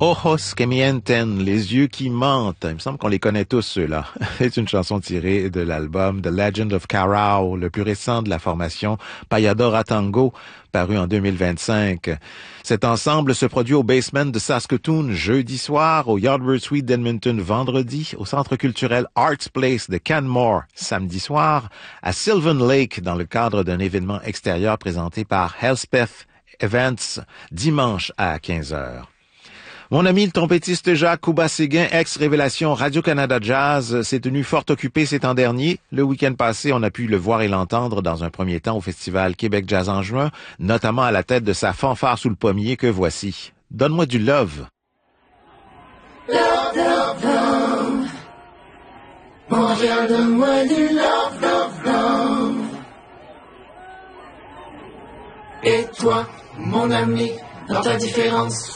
Ojos que mienten, les yeux qui mentent. Il me semble qu'on les connaît tous, ceux-là. C'est une chanson tirée de l'album The Legend of Carao, le plus récent de la formation Payadora Tango, paru en 2025. Cet ensemble se produit au Basement de Saskatoon jeudi soir, au Yardbird Suite d'Edmonton vendredi, au Centre culturel Arts Place de Canmore samedi soir, à Sylvan Lake dans le cadre d'un événement extérieur présenté par Elspeth Events dimanche à 15h. Mon ami le trompettiste Jacques Couba-Séguin, ex-révélation Radio-Canada Jazz, s'est tenu fort occupé ces temps derniers. Le week-end passé, on a pu le voir et l'entendre dans un premier temps au Festival Québec Jazz en juin, notamment à la tête de sa fanfare sous le pommier que voici. Donne-moi du love. Love, love, love. Montréal, donne-moi du love, love, love. Et toi, mon ami, dans ta différence,